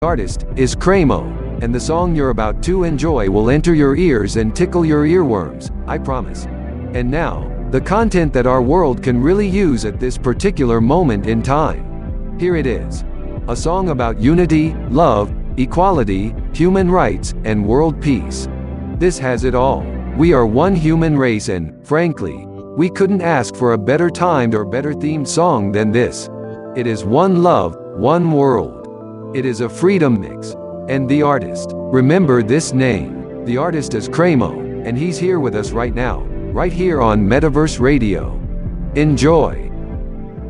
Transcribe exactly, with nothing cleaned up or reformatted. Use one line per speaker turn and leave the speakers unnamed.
Artist is Cremo, and the song you're about to enjoy will enter your ears and tickle your earworms, I promise. And now, the content that our world can really use at this particular moment in time. Here it is. A song about unity, love, equality, human rights, and world peace. This has it all. We are one human race and, frankly, we couldn't ask for a better timed or better themed song than this. It is one love, one world. It is a freedom mix. And the artist, remember this name. The artist is Cremo, and he's here with us right now, right here on Metaverse Radio. Enjoy.